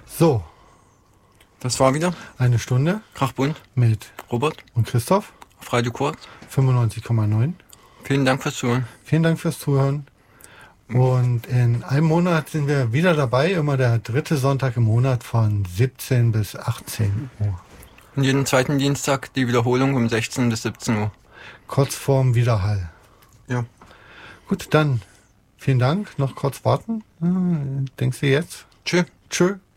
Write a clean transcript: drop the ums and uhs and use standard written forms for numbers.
So, Das war wieder eine Stunde Krachbunt mit Robert und Christoph, auf Radio Kurz. 95,9. Vielen Dank fürs Zuhören. Vielen Dank fürs Zuhören. Und in einem Monat sind wir wieder dabei, immer der dritte Sonntag im Monat von 17 bis 18 Uhr. Und jeden zweiten Dienstag die Wiederholung um 16 bis 17 Uhr. Kurz vorm Widerhall. Ja. Gut, dann vielen Dank. Noch kurz warten. Denkst du jetzt? Tschö. Tschö.